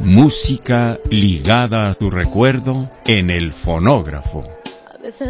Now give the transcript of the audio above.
Música ligada a tu recuerdo en el fonógrafo.